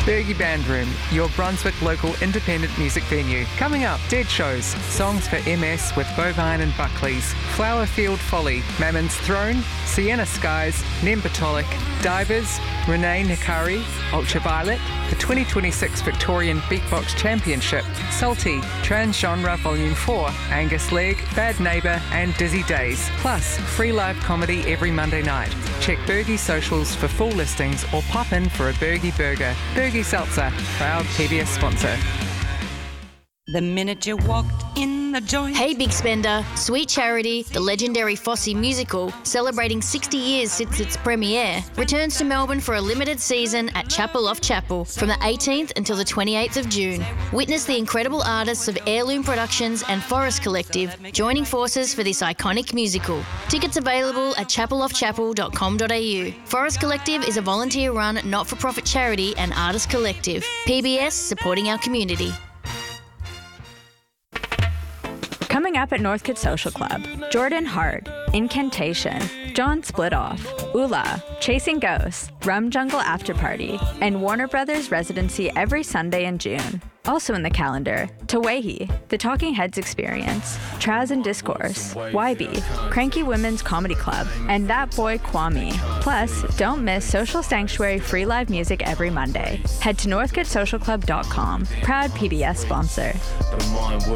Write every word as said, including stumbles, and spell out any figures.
Bergie Band Room, your Brunswick local independent music venue. Coming up, Dead Shows, Songs for M S with Bovine and Buckley's, Flowerfield Folly, Mammon's Throne, Sienna Skies, Nembatolik, Divers, Renee Nikari, Ultraviolet, the twenty twenty-six Victorian Beatbox Championship, Salty, Transgenre Volume four, Angus Legg, Bad Neighbour and Dizzy Days, plus free live comedy every Monday night. Check Bergie socials for full listings or pop in for a Bergie burger. Bergie Seltzer, proud P B S sponsor. The minute you walked in the joint. Hey Big Spender, Sweet Charity, the legendary Fosse musical, celebrating sixty years since its premiere, returns to Melbourne for a limited season at Chapel Off Chapel from the eighteenth until the twenty-eighth of June. Witness the incredible artists of Heirloom Productions and Forest Collective joining forces for this iconic musical. Tickets available at chapel off chapel dot com dot a u. Forest Collective is a volunteer-run, not-for-profit charity and artist collective. P B S supporting our community. Coming up at Northcote Social Club, Jordan Hart, Incantation, John Splitoff, Ula, Chasing Ghosts, Rum Jungle After Party, and Warner Brothers residency every Sunday in June. Also in the calendar, Tawehi, The Talking Heads Experience, Traz and Discourse, Y B, Cranky Women's Comedy Club, and That Boy Kwame. Plus, don't miss Social Sanctuary free live music every Monday. Head to northcote social club dot com, proud P B S sponsor.